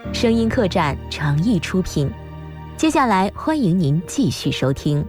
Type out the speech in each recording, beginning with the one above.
声音客栈诚意出品。接下来欢迎您继续收听。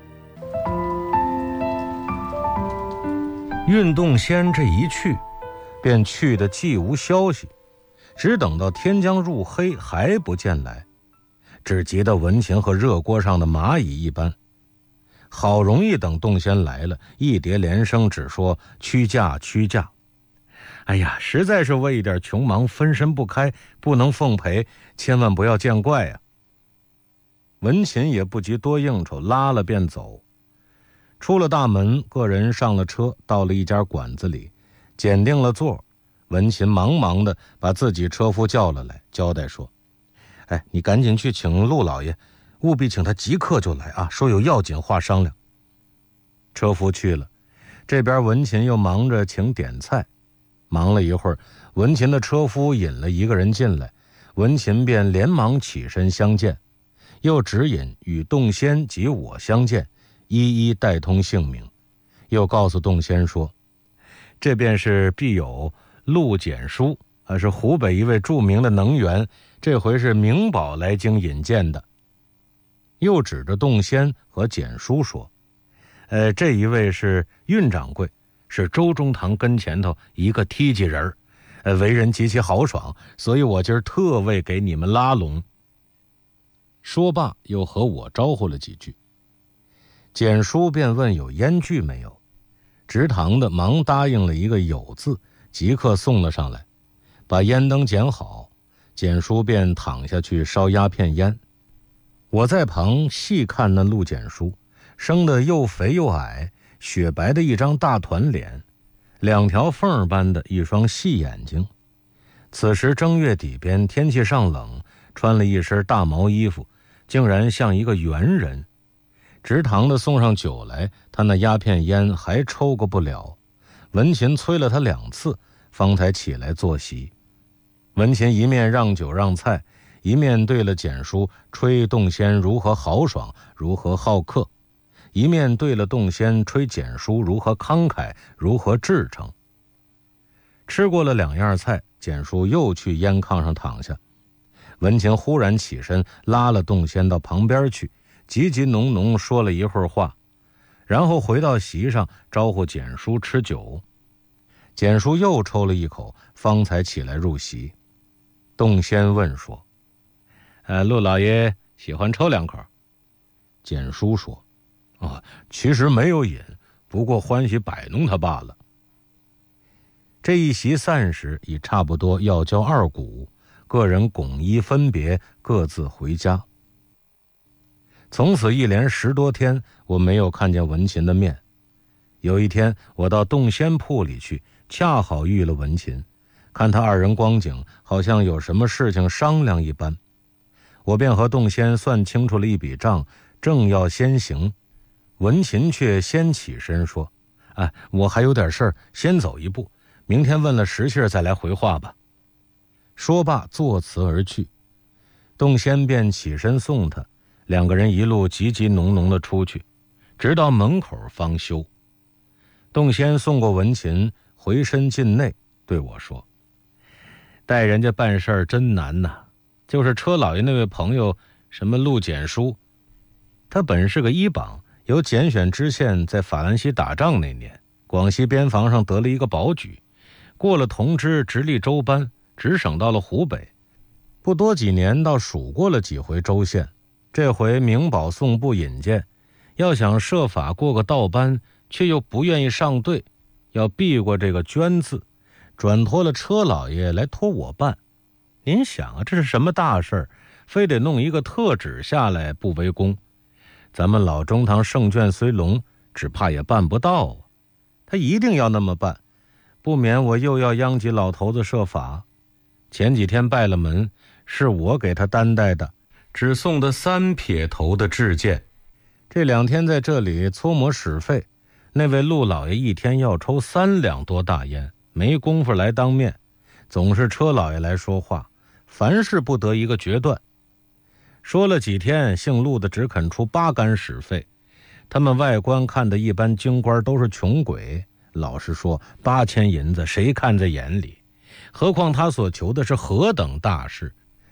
运动仙这一去，便去得既无消息，只等到天将入黑还不见来，只急得文琴和热锅上的蚂蚁一般。好容易等洞仙来了，一叠连声只说屈驾屈驾。哎呀，实在是为一点穷忙分身不开，不能奉陪，千万不要见怪啊。文琴也不急多应酬，拉了便走。出了大门，个人上了车，到了一家馆子里，拣定了座。文琴忙忙的把自己车夫叫了来，交代说：哎，你赶紧去请陆老爷，务必请他即刻就来啊，说有要紧话商量。车夫去了，这边文琴又忙着请点菜。忙了一会儿，文琴的车夫引了一个人进来，文琴便连忙起身相见，又指引与洞仙及我相见，一一带通姓名，又告诉洞仙说：这便是必有陆简书，是湖北一位著名的能员，这回是明宝来京引荐的。又指着洞仙和简书说：这一位是运掌柜，是周中堂跟前头一个梯级人为人极其豪爽，所以我今儿特为给你们拉拢。说罢又和我招呼了几句。简书便问有烟具没有，执堂的忙答应了一个有字，即刻送了上来，把烟灯捡好，简书便躺下去烧鸦片烟。我在旁细看那陆简书，生得又肥又矮，雪白的一张大团脸，两条缝般的一双细眼睛。此时正月底边，天气尚冷，穿了一身大毛衣服，竟然像一个猿人。直堂的送上酒来，他那鸦片烟还抽个不了。文琴催了他2次，方才起来坐席。文琴一面让酒让菜，一面对了简书吹洞仙如何豪爽，如何好客，一面对了洞仙吹简书如何慷慨，如何至诚。吃过了2样菜，简书又去烟炕上躺下。文琴忽然起身，拉了洞仙到旁边去，急急浓浓说了一会儿话，然后回到席上招呼简书吃酒。简书又抽了一口，方才起来入席。洞仙问说：陆老爷喜欢抽2口？简书说：其实没有瘾，不过欢喜摆弄他罢了。这一席散时已差不多要交2鼓，个人拱衣分别，各自回家。从此一连10多天，我没有看见文琴的面。有一天我到洞仙铺里去，恰好遇了文琴，看他2人光景，好像有什么事情商量一般。我便和洞仙算清楚了一笔账，正要先行，文琴却先起身说：我还有点事，先走一步，明天问了时信再来回话吧。说罢作辞而去。洞仙便起身送他，2个人一路急急浓浓的出去，直到门口方休。洞仙送过文琴，回身进内对我说：带人家办事儿真难呐，就是车老爷那位朋友什么陆简书，他本是个医榜，由拣选知县在法兰西打仗那年，广西边防上得了一个保举，过了同知直隶州班，直省到了湖北，不多几年倒数过了几回州县。这回明保送部引荐，要想设法过个道班，却又不愿意上队，要避过这个捐字，转托了车老爷来托我办。您想啊，这是什么大事，非得弄一个特旨下来不为功。咱们老中堂圣眷虽隆，只怕也办不到啊。他一定要那么办，不免我又要央及老头子设法。前几天拜了门，是我给他担待的，只送他3撇头的制件。这2天在这里搓磨使费，那位陆老爷一天要抽3两多大烟，没工夫来当面，总是车老爷来说话，凡事不得一个决断。说了几天，姓陆的只肯出8竿使费。他们外观看的一般京官都是穷鬼，老实说8000银子谁看在眼里，何况他所求的是何等大事，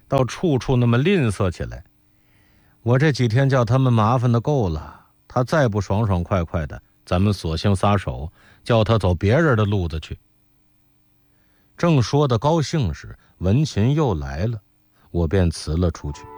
倒处处那么吝啬起来。我这几天叫他们麻烦的够了，他再不爽爽快快的，咱们索性撒手，叫他走别人的路子去。正说的高兴时，文琴又来了，我便辞了出去。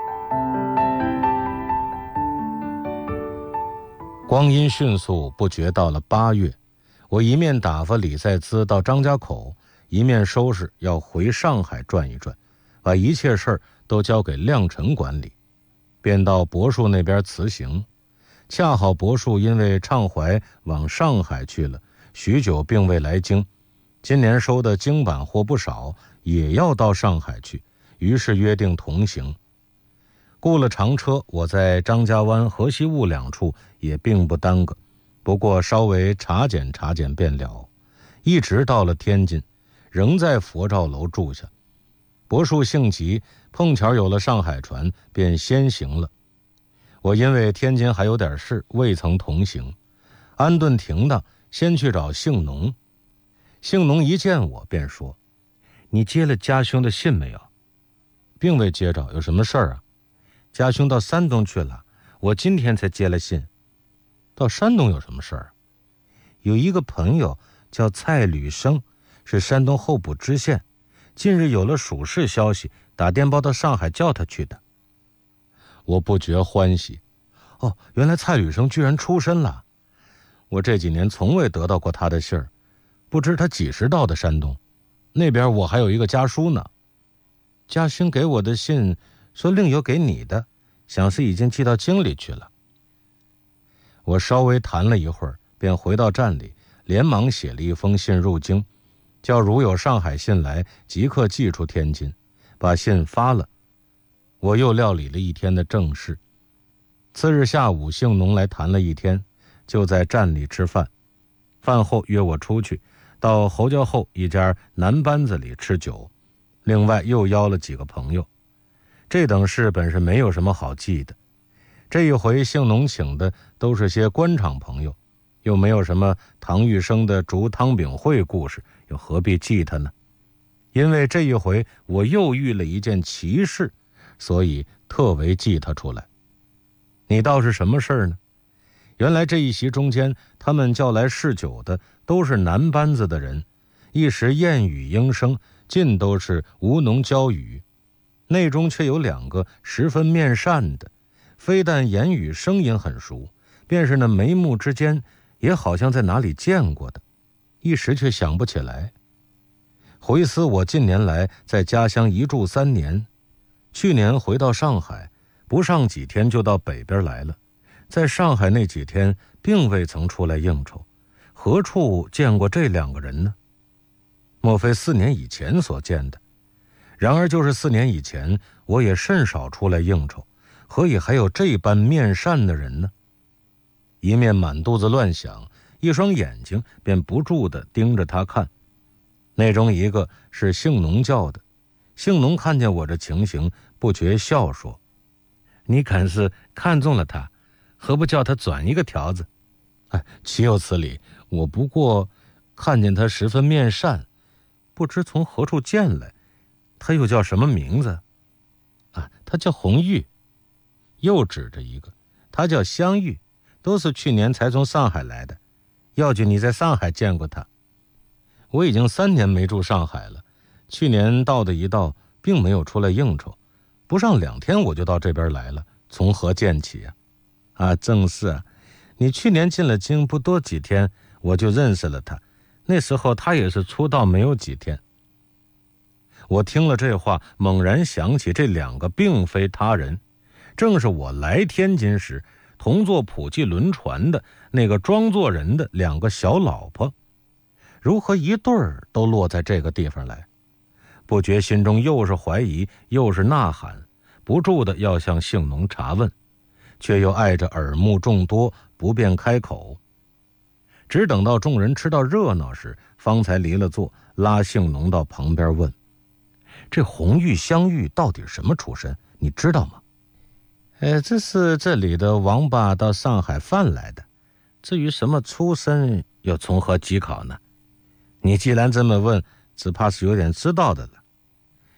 光阴迅速，不觉到了8月，我一面打发李在兹到张家口，一面收拾要回上海转一转，把一切事儿都交给亮臣管理，便到柏树那边辞行。恰好柏树因为畅怀往上海去了，许久并未来京，今年收的京版货不少，也要到上海去，于是约定同行。雇了长车，我在张家湾、河西坞2处也并不耽搁，不过稍微查检查检便了，一直到了天津，仍在佛照楼住下。柏树性急，碰巧有了上海船，便先行了。我因为天津还有点事，未曾同行，安顿停当，先去找姓农。姓农一见我便说：“你接了家兄的信没有？”“并未接着，有什么事儿啊？”“家兄到山东去了，我今天才接了信。”“到山东有什么事儿？”“有一个朋友叫蔡履生，是山东候补知县，近日有了属事消息，打电报到上海叫他去的。”我不觉欢喜。哦，原来蔡履生居然出身了。我这几年从未得到过他的信儿，不知他几时到的山东。那边我还有一个家书呢。家兄给我的信说另有给你的，想是已经寄到京里去了。我稍微谈了一会儿，便回到站里，连忙写了一封信入京，叫如有上海信来，即刻寄出天津，把信发了。我又料理了一天的正事。次日下午，姓农来谈了一天，就在站里吃饭。饭后约我出去，到侯家后一家南班子里吃酒，另外又邀了几个朋友。这等事本是没有什么好记的，这一回姓农请的都是些官场朋友，又没有什么唐玉生的竹汤饼会故事，又何必记他呢？因为这一回我又遇了一件奇事，所以特为记他出来。你道是什么事儿呢？原来这一席中间，他们叫来试酒的都是南班子的人，一时燕语莺声，尽都是吴侬娇语，内中却有2个十分面善的，非但言语声音很熟，便是那眉目之间也好像在哪里见过的，一时却想不起来。回思我近年来在家乡一住3年，去年回到上海，不上几天就到北边来了，在上海那几天并未曾出来应酬，何处见过这2个人呢？莫非4年以前所见的？然而就是4年以前，我也甚少出来应酬，何以还有这般面善的人呢？一面满肚子乱想，一双眼睛便不住地盯着他看。那中一个是姓农叫的，姓农看见我这情形，不觉笑说：“你肯是看中了他，何不叫他转一个条子？”“哎，岂有此理！我不过看见他十分面善，不知从何处见来。他又叫什么名字？”“啊，他叫红玉。”又指着一个，“他叫香玉，都是去年才从上海来的。要紧你在上海见过他。”“我已经3年没住上海了，去年到的一到，并没有出来应酬，不上2天我就到这边来了，从何见起呀？”“啊，正是啊，你去年进了京不多几天，我就认识了他，那时候他也是出道没有几天。”我听了这话，猛然想起这2个并非他人，正是我来天津时同坐普济轮船的那个装作人的2个小老婆，如何一对儿都落在这个地方来？不觉心中又是怀疑又是呐喊，不住的要向姓农查问，却又碍着耳目众多，不便开口。只等到众人吃到热闹时，方才离了座，拉姓农到旁边问：“这红玉、香玉到底什么出身？你知道吗？”“这是这里的王八到上海贩来的，至于什么出身，又从何稽考呢？你既然这么问，只怕是有点知道的了。”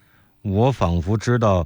我仿佛知道